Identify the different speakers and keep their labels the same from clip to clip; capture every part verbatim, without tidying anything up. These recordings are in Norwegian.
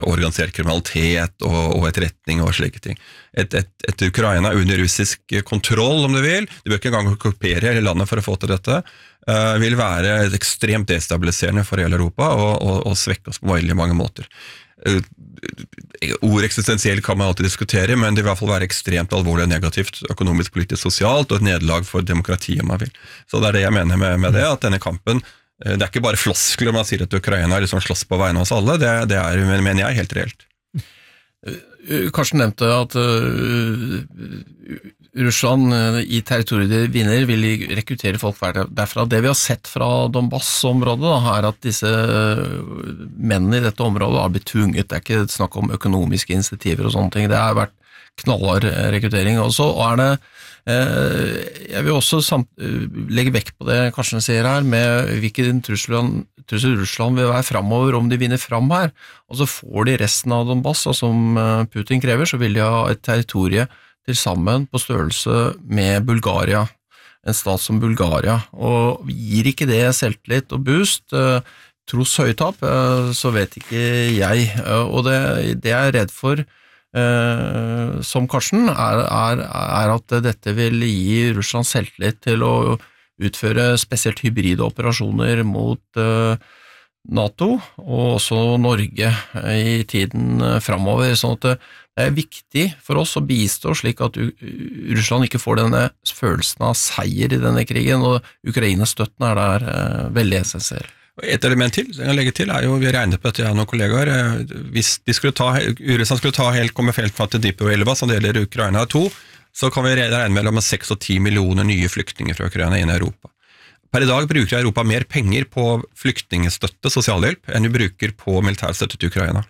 Speaker 1: organisert kriminalitet og, og etterretning og slike ting. Et, et, et Ukraina under russisk kontroll, om du vil, du bør ikke engang okkupere hele landet for å få til dette, uh, vil være ekstremt destabiliserende for hele Europa og, og, og svekke oss på veldig mange måter. Uh, ord eksistensielt kan man alltid diskutere, men det vil i hvert fall være ekstremt alvorlig og negativt, økonomisk, politisk, sosialt, og et nederlag for demokratiet, om man vil. Så det er det jeg mener med, med det, at denne kampen, det er ikke bare floskler man sier at Ukraina liksom slåss på vegne av oss alle, det, det er, mener jeg, helt reelt.
Speaker 2: Karsten nevnte at uh, Russland uh, i territoriet de vinner vil rekruttere folk derfra. Det vi har sett fra Donbass-området da, er at disse uh, mennene i dette området har blitt tvunget. Det er ikke snakk om økonomiske initiativer og sånne ting. Det har vært knallhard rekruttering. Og så er det uh, jeg vil også samt, uh, legge vekt på det Karsten sier her, med hvilken trussel trussel Russland vil være fremover om de vinner fram her, og så får de resten av Donbass, og som Putin krever, så vil de ha et territorie til sammen på størrelse med Bulgaria, en stat som Bulgaria, og gir ikke det selvtillit og boost, tross høytap, så vet ikke jeg, og det, det jeg er redd for, som Karsten, er, er, er at dette vil gi Russland selvtillit til å utføre spesielt hybride operasjoner mot uh, NATO og også Norge i tiden fremover, sånn at det er viktig for oss å bistå slik at Russland ikke får denne følelsen av seier i denne krigen, og Ukraina-støtten er der uh, veldig essensiell.
Speaker 1: Et element til, som jeg legger til, er jo, vi regnet på dette, jeg og noen kollegaer, hvis de skulle ta, Russland skulle ta helt, komme helt fra til Dnipro-elva, som det gjelder Ukraina to, så kan vi regne mellom seks og ti millioner nye flyktninger fra Ukraina inn i Europa. Per i dag bruker Europa mer penger på flyktningstøtte, sosialhjelp, enn vi bruker på militærstøtte til Ukraina.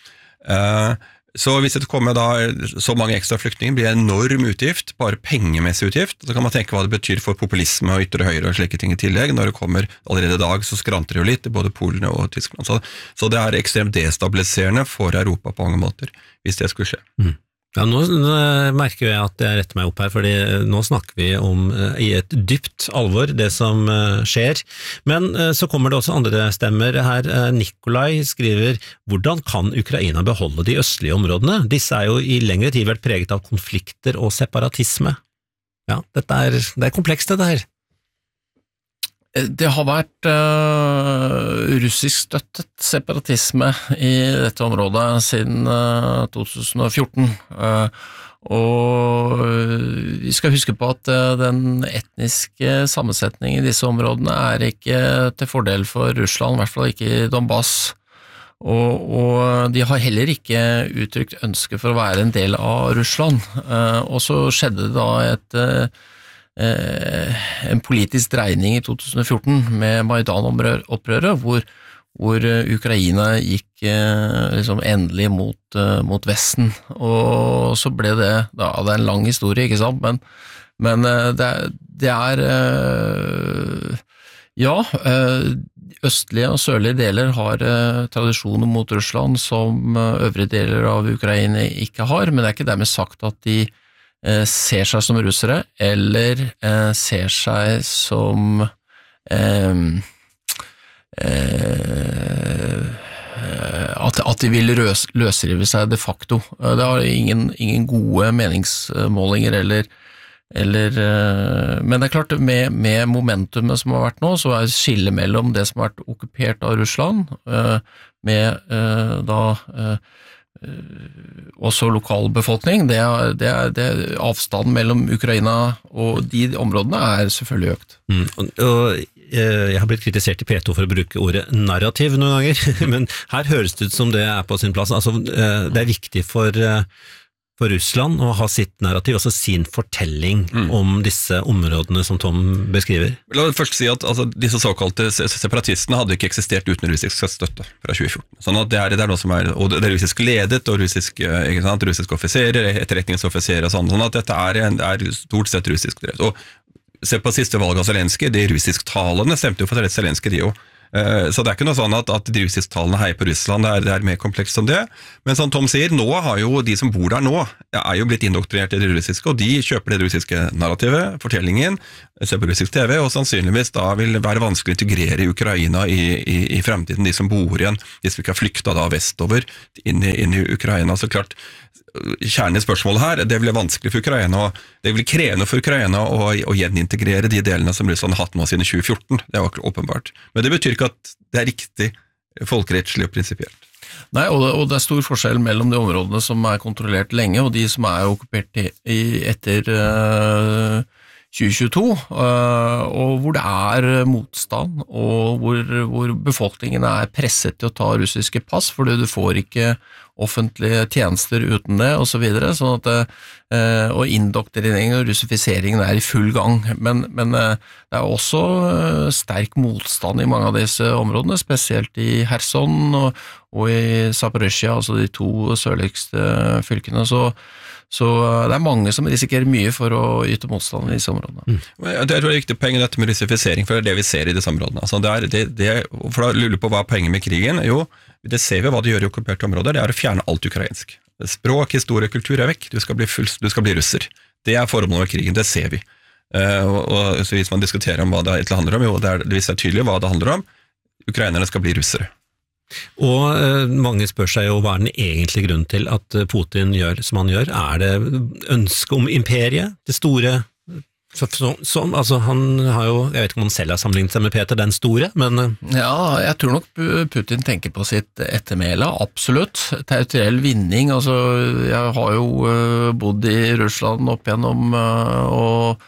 Speaker 1: Så hvis det kommer da så mange ekstra flyktninger, blir det en enorm utgift, bare pengemessig utgift. Så kan man tenke hva det betyr for populisme og ytre høyre og slike ting i tillegg. Når det kommer allerede i dag, så skranter det jo litt i både Polen og Tyskland. Så, så det er ekstremt destabiliserende for Europa på mange måter, hvis det skulle skje.
Speaker 3: Mm. Ja, nå merker jeg at jeg retter meg opp her, fordi nå snakker vi om i et dypt alvor det som skjer, men så kommer det også andre stemmer her. Nikolai skriver, hvordan kan Ukraina beholde de østlige områdene? Disse er jo i lengre tid vært preget av konflikter og separatisme. Ja, dette er, det er komplekst dette her.
Speaker 2: Det har vært uh, russisk støttet separatisme i dette området siden uh, to tusen og fjorten, uh, og vi skal huske på at uh, den etniske sammensetningen i disse områdene er ikke til fordel for Russland, i hvert fall ikke i Donbass, og, og de har heller ikke uttrykt ønske for å være en del av Russland, uh, og så skjedde det da et uh, en politisk dreining i to tusen og fjorten med Maidan-opprøret, hvor, hvor Ukraina gikk liksom endelig mot, mot Vesten, og så ble det, da, det er en lang historie, ikke sant, men, men det, det er, ja, østlige og sørlige deler har tradisjoner mot Russland som øvrige deler av Ukraina ikke har, men det er ikke dermed sagt at de ser seg som russere, eller eh, ser seg som eh, eh, at, at de vil løs, løsrive seg de facto. Det har ingen, ingen gode meningsmålinger, eller, eller, eh, men det er klart, med, med momentumet som har vært nå, så er det skille mellom det som har vært okkupert av Russland, eh, med eh, da eh, også lokalbefolkning, det er, det er, det er avstanden mellom Ukraina og de områdene er selvfølgelig økt.
Speaker 3: Mm, og, og jeg har blitt kritisert i P to for å bruke ordet narrativ noen ganger, men her høres det ut som det er på sin plass. Altså, det er viktig for, for Russland å ha sitt narrativ, altså sin fortelling mm. om disse områdene som Tom beskriver. La meg først si at altså, disse såkalte separatistene hadde ikke eksistert uten russisk støtte fra tjue fjorten. Sånn at det er, det er noe som er, og det er russisk ledet, og russisk, ikke sant, russiske offiserer, etterretningsoffiserer og sånn, sånn at dette er, er stort sett russisk drevet. Og se på siste valg av Zelensky, de russisktalende stemte jo for Zelensky de jo.
Speaker 1: Så det er ikke noe sånn at, at de russiske tallene heier på Russland, det er, det er mer komplekst som det. Men som Tom sier, nå har jo de som bor der nå, er jo blitt indoktrinert i det russiske, og de kjøper det russiske narrativet, fortellingen, ser på russisk T V, og sannsynligvis da vil det være vanskelig å integrere i Ukraina i, i, i fremtiden, de som bor igjen, de som ikke har flyktet da vestover inn i, inn i Ukraina. Så klart, kjernen i spørsmålet her, det blir vanskelig for Ukraina, det blir krevende for Ukraina å, å gjenintegrere de delene som Russland har hatt nå siden tjue fjorten, det er jo åpenbart. Men det betyr ikke at det er riktig folkerettslig og prinsipielt.
Speaker 2: Nei, og det, og det er stor forskjell mellom de områdene som er kontrollert lenge, og de som er okkupert i, i, etter uh, tjue tjueto, uh, og hvor det er motstand, og hvor, hvor befolkningen er presset til å ta russiske pass, fordi du får ikke offentlige tjenester uten det, og så videre, sånn at eh, og indoktrineringen og russifiseringen er i full gang, men, men eh, det er også eh, sterk motstand i mange av disse områdene, spesielt i Kherson og, og i Zaporizjzja, altså de to sørligste fylkene, så Så det er mange som risikerer mye for å yte motstand i disse områdene.
Speaker 1: Mm. Det er et viktig poeng dette med russifisering, for det er det vi ser i disse områdene. Altså det er, det, det, for da lurer på hva er poenget med krigen? Jo, det ser vi hva det gjør i okkuperte områder, det er å fjerne alt ukrainsk. Språk, historie, kultur er vekk, du skal bli, full, du skal bli russer. Det er formålet med krigen, det ser vi. Uh, og, og så hvis man diskuterer om hva det handler om, jo, det er, det er tydelig hva det handler om, ukrainerne skal bli russere.
Speaker 3: Og eh, mange spør seg jo hva er den egentlige grunnen til at Putin gjør som han gjør. Er det ønske om imperiet, det store, så, så, så, altså han har jo, jeg vet ikke om han selv har sammenlignet seg med Peter den store, men...
Speaker 2: Ja, jeg tror nok Putin tenker på sitt ettermæle, absolutt. Territoriell vinning, altså jeg har jo uh, bodd i Russland opp igjennom uh, og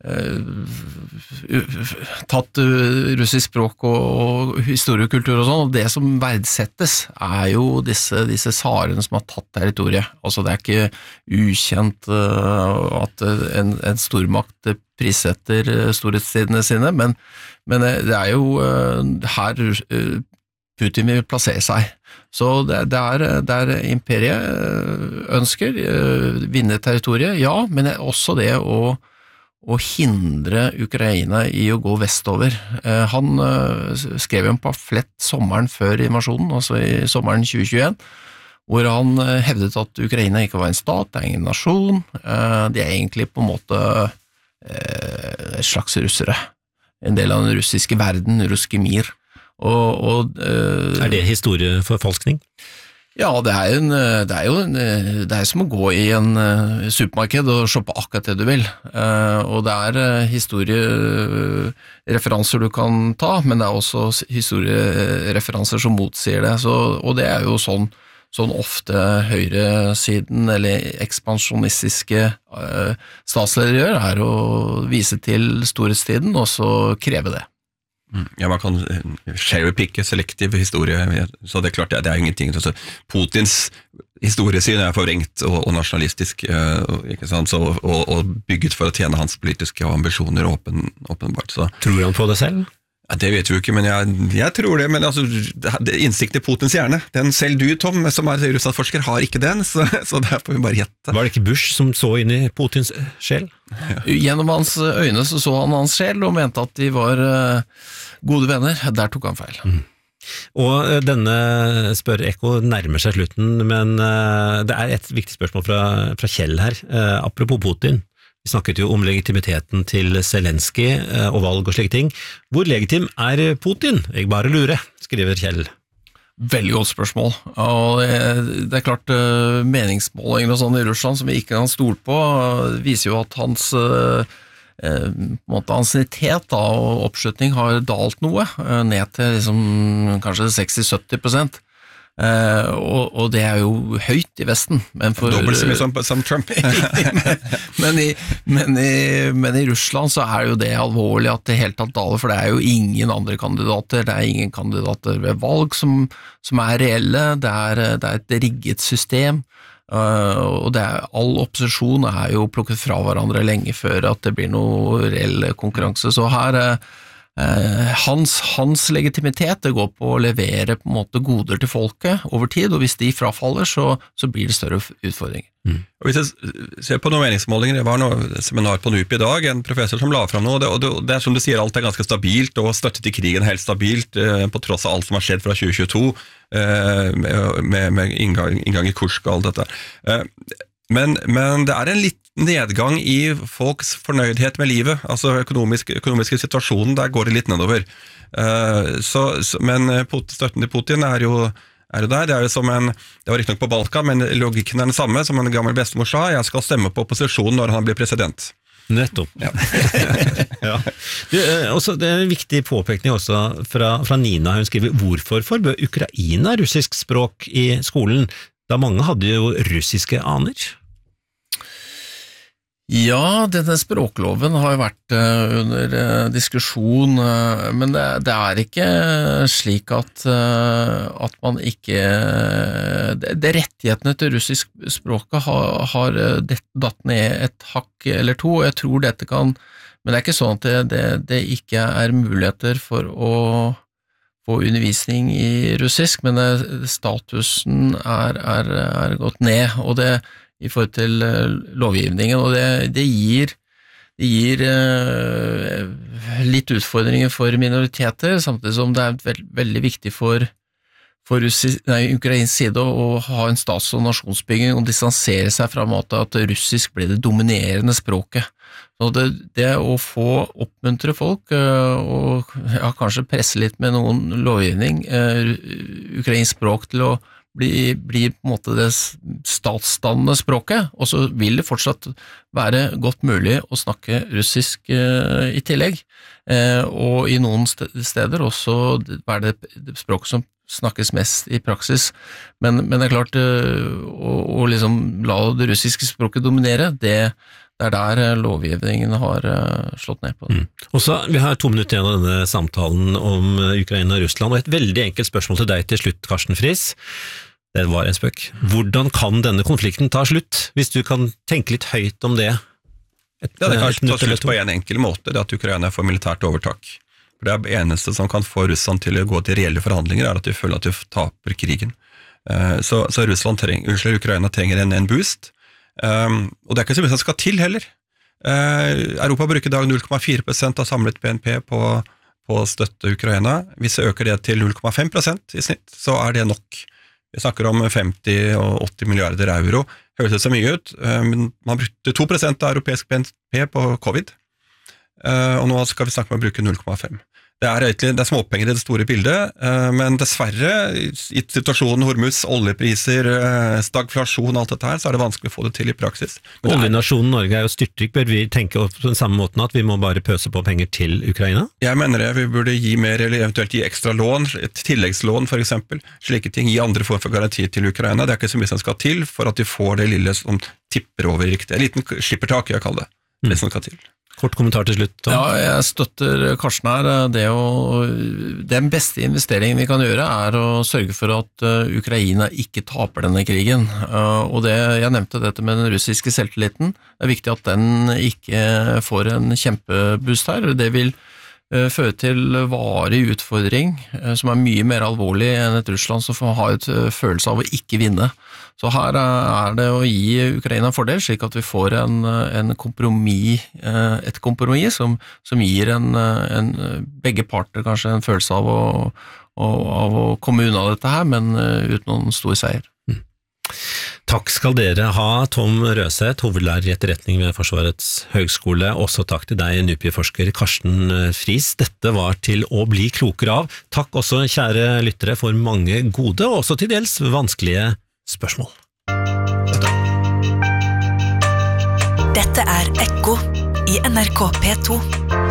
Speaker 2: tatt russisk språk og historiekultur og sånn, og det som verdsettes er jo disse, disse tsarene som har tatt territoriet. Altså det er ikke ukjent at en, en stormakt prissetter storhetstidene sine, men, men det er jo her Putin vil plassere seg. Så det, det, er, det er imperiet ønsker, vinne territoriet, ja, men også det å å hindre Ukraina i å gå vestover. Han skrev en pamflett sommeren før invasjonen, altså i sommeren tjue tjueen, hvor han hevdet at Ukraina ikke var en stat, det er ingen nasjon, de er egentlig på en måte et slags russere, en del av den russiske verden, russiske mir. Og, og,
Speaker 3: er det historieforfalskning?
Speaker 2: Ja, det er, en, det er jo en, det er som å gå i en supermarked og shoppe akkurat det du vil, og det er historiereferanser du kan ta, men det er også historiereferanser som motsier det, så, og det er jo sånn, sånn ofte høyresiden eller ekspansjonistiske statsledere gjør, er å vise til storhetstiden og så kreve det.
Speaker 1: Ja, man kan cherry-picke selektiv historie, så det er klart, det er ingenting. Altså, Putins historiesyn er forvrengt og, og nasjonalistisk, ikke sant? Så, og, og bygget for å tjene hans politiske ambisjoner åpen, åpenbart. Så.
Speaker 3: Tror han på det selv?
Speaker 1: Ja, det vet vi jo ikke, men jeg, jeg tror det, men altså, det, innsikt i Putins hjerne, den selv du, Tom, som er Russland-forsker, har ikke den, så, så der får vi bare gjette.
Speaker 3: Var det ikke Bush som så inn i Putins sjel?
Speaker 2: Ja. Gjennom hans øyne så så han hans sjel, og mente at de var uh, gode venner. Der tok han feil. Mm.
Speaker 3: Og denne spør Ekko nærmer seg slutten, men uh, det er et viktig spørsmål fra, fra Kjell her, uh, apropos Putin. Vi snakket jo om legitimiteten til Zelensky og valg og slike ting. Hvor legitim er Putin? Jeg bare lurer, skriver Kjell.
Speaker 2: Veldig godt spørsmål. Og det er klart, meningsmålinger og sånn i Russland som vi ikke kan stole på, viser jo at hans, på en måte, ansiennitet og oppslutning har dalt noe, ned til liksom, kanskje seksti til sytti prosent. Uh, og, og det er jo høyt i Vesten, men for
Speaker 1: dobbelt så mye som, som Trump.
Speaker 2: men, men, i, men, i, men i Russland så er jo det alvorlig at det helt tatt daler, for det er jo ingen andre kandidater, det er ingen kandidater ved valg som, som er reelle, det er, det er et rigget system, uh, og det er, all opposisjon er jo plukket fra hverandre lenge før at det blir noe reell konkurranse, så her uh, hans, hans legitimitet, det går på å levere på en måte goder til folket over tid, og hvis de frafaller, så, så blir det større utfordringer.
Speaker 1: Mm. Og hvis jeg ser på noen meningsmålinger, det var noe seminar på N U P i dag, en professor som la fram noe, og det, og det, det er som du sier, alt er ganske stabilt, og støtte til krigen helt stabilt, eh, på tross av alt som har skjedd fra tjue tjueto, eh, med, med inngang, inngang i Kursk og alt dette. Eh, men, men det er en litt nedgang i folks fornøydhet med livet, altså økonomisk, økonomiske situasjonen, der går det litt nedover. Uh, så, så, men støtten til Putin er jo, er jo der, det er jo som en, det var ikke nok på Balkan, men logikken er den samme, som en gammel bestemor sa, jeg skal stemme på opposisjonen når han blir president.
Speaker 3: Nettopp. Ja. ja. Du, også, det er en viktig påpekning også fra, fra Nina, hun skriver, hvorfor forbød Ukraina russisk språk i skolen, da mange hadde jo russiske aner?
Speaker 2: Ja, denne språkloven har jo vært uh, under uh, diskusjon, uh, men det, det er ikke slik at, uh, at man ikke uh, det, det rettighetene til russisk språket har, har uh, datt ned et hakk eller to, og jeg tror dette kan, men det er ikke sånn at det, det, det ikke er muligheter for å få undervisning i russisk, men uh, statusen er, er, er gått ned, og det i forhold til lovgivningen, og det, det gir, det gir uh, litt utfordringer for minoriteter, samtidig som det er veld, veldig viktig for, for russi, nei, ukrainsk side å, å ha en stats- og nasjonsbygging og distansere seg fra måte at russisk blir det dominerende språket. Så det, det å få oppmuntre folk, uh, og ja, kanskje presse litt med noen lovgivning, uh, ukrainsk språk til å blir, blir på en måte det statsdannende språket, og så vil det fortsatt være godt mulig å snakke russisk eh, i tillegg, eh, og i noen steder også være det språket som snakkes mest i praksis, men, men det er klart eh, å, å liksom la det russiske språket dominere, det det er der lovgivningen har uh, slått ned på det.
Speaker 3: Mm. Også, vi har to minutter igjen av denne samtalen om Ukraina og Russland, og et veldig enkelt spørsmål til deg til slutt, Karsten Friis. Det var en spøk. Hvordan kan denne konflikten ta slutt, hvis du kan tenke litt høyt om det? Et,
Speaker 1: ja, det kan kanskje ta slutt på en enkel måte, det at Ukraina får militært overtak. For det er det eneste som kan få Russland til å gå til reelle forhandlinger, er at de føler at de taper krigen. Uh, så, så Russland treng, unnskyld, Ukraina trenger en, en boost. Um, og det er ikke så mye som skal til heller. Uh, Europa bruker i dag null komma fire prosent av samlet B N P på, på å støtte Ukraina. Hvis vi øker det til null komma fem prosent i snitt, så er det nok. Vi snakker om femti og åtti milliarder euro. Høres det så mye ut, uh, men man brukte to prosent av europeisk B N P på covid, uh, og nå skal vi snakke om å bruke null komma fem. Det er, det er småpenger i det store bildet, men dessverre, i situasjonen Hormuz, oljepriser, stagflasjon, alt dette her, så er det vanskelig å få det til i praksis.
Speaker 3: Oljenasjonen Norge er jo styrtrik, bør vi tenke på den samme måten at vi må bare pøse på penger til Ukraina?
Speaker 1: Jeg mener det, vi burde gi mer, eller eventuelt gi ekstra lån, et tilleggslån for eksempel, slike ting, gi andre form for garanti til Ukraina. Det er ikke så mye som skal til for at de får det lille som tipper over riktig. En liten skippertak, jeg kaller det, det som skal til.
Speaker 3: Kort kommentar til slutt, Tom.
Speaker 2: Ja, jeg støtter Karsten her. Det å, den beste investeringen vi kan gjøre er å sørge for at Ukraina ikke taper denne krigen. Og det, jeg nevnte dette med den russiske selvtilliten. Det er viktig at den ikke får en kjempeboost her. Det vil føre til varig utfordring, som er mye mer alvorlig enn et Russland som får ha et følelse av å ikke vinne. Så her er det å gi Ukraina fordel, slik at vi får en, en kompromiss, et kompromiss som, som gir en, en, begge parter kanskje en følelse av å, av å komme unna dette her, men uten noen stor seier.
Speaker 3: Mm. Takk skal dere ha, Tom Røseth, hovedlærer i etterretning ved Forsvarets høgskole. Også takk til deg, N U P I-forsker Karsten Friis. Dette var til å bli klokere av. Takk også, kjære lyttere, for mange gode og også til dels vanskelige spørsmål.
Speaker 4: Dette er Ekko i N R K P to.